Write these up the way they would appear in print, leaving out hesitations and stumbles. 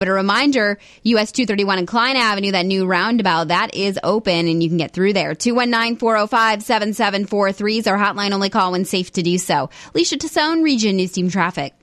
But a reminder, US 231 and Klein Avenue, that new roundabout, that is open and you can get through there. 219-405-7743 is our hotline. Only call when safe to do so. Alicia Tassone, Region News Team Traffic.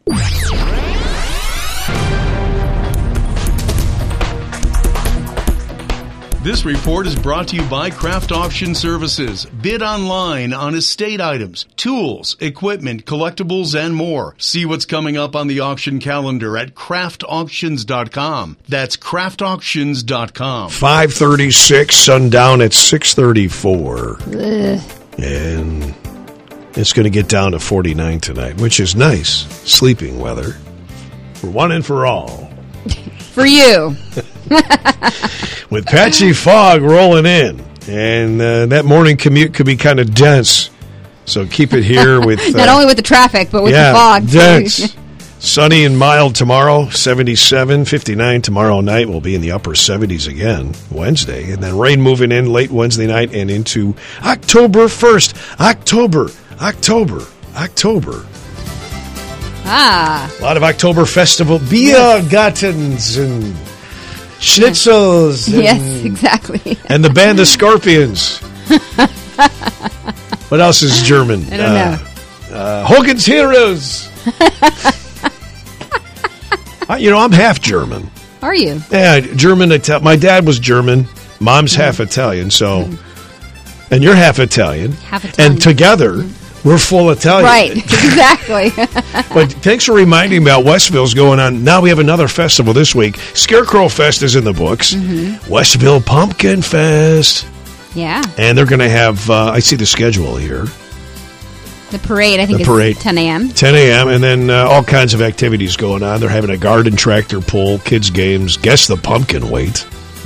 This report is brought to you by Craft Auction Services. Bid online on estate items, tools, equipment, collectibles, and more. See what's coming up on the auction calendar at craftauctions.com. That's craftauctions.com. 5:36, sundown at 6:34. And it's going to get down to 49 tonight, which is nice. Sleeping weather. For one and for all. For you. With patchy fog rolling in. And that morning commute could be kind of dense. So keep it here with... Not only with the traffic, but with the fog. Dense. Sunny and mild tomorrow, 77, 59 tomorrow night. We'll be in the upper 70s again Wednesday. And then rain moving in late Wednesday night and into October 1st. October. Ah. A lot of October festival Biergartens and schnitzels. And, yes, exactly. And the band of Scorpions. What else is German? I don't know. Hogan's Heroes. I'm half German. Are you? Yeah, German. My dad was German. Mom's half Italian. So, and you're half Italian. Half Italian. And together, we're full Italian. Right, exactly. But thanks for reminding me about Westville's going on. Now we have another festival this week. Scarecrow Fest is in the books. Westville Pumpkin Fest. Yeah. And they're going to have, I see the schedule here. The parade, I think, is 10 a.m. 10 a.m. And then all kinds of activities going on. They're having a garden tractor pull, kids games, guess the pumpkin weight.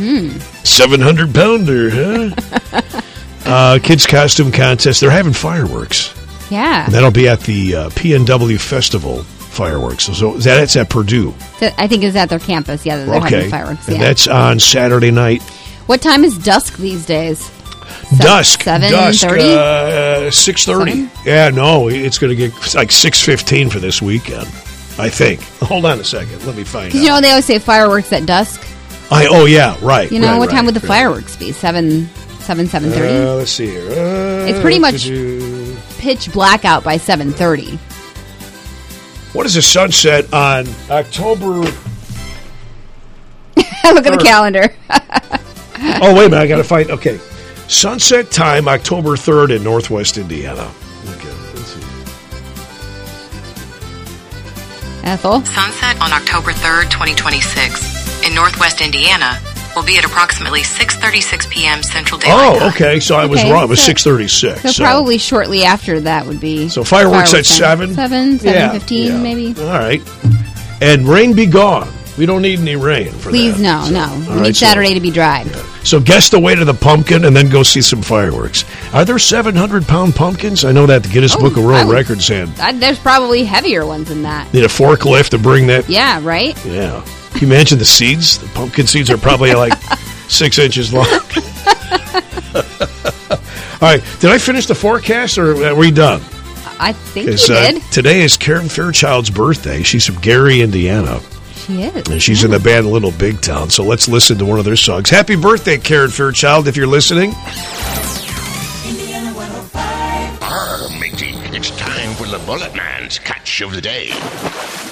700-pounder, huh? Kids costume contest. They're having fireworks. Yeah. And that'll be at the PNW Festival fireworks. So that's at Purdue. I think it's at their campus. Yeah, they're having fireworks. And that's on Saturday night. What time is dusk these days? Dusk. 7:30? 6:30. Yeah, no, it's going to get like 6:15 for this weekend, I think. Hold on a second. Let me find out. You know, they always say fireworks at dusk. Yeah, right. You know, what time would the fireworks be? 7:30? Let's see here. It's pretty much pitch blackout by 7:30. What is the sunset on October... Look at the calendar. Oh, wait a minute. I got to find... Okay. Sunset time, October 3rd in Northwest Indiana. Okay, let's see. Ethel? Sunset on October 3rd, 2026 in Northwest Indiana will be at approximately 6:36 p.m. Central Daylight Time. Oh, okay. So I was wrong. It was 6:36. So probably shortly after that would be... So fireworks at 7? 7:15 maybe. All right. And rain be gone. We don't need any rain for Please, that. no. We need Saturday to be dry. Yeah. So guess the weight of the pumpkin and then go see some fireworks. Are there 700-pound pumpkins? I know that the Guinness Book of World Records said. There's probably heavier ones than that. Need a forklift to bring that? Yeah, right? Yeah. Can you imagine the seeds? The pumpkin seeds are probably like 6 inches long. All right. Did I finish the forecast or are we done? I think you did. Today is Karen Fairchild's birthday. She's from Gary, Indiana. She is. And she's in the band Little Big Town. So let's listen to one of their songs. Happy birthday, Karen Fairchild, if you're listening. Indiana 105. Matey, it's time for the Bullet Man's Catch of the Day.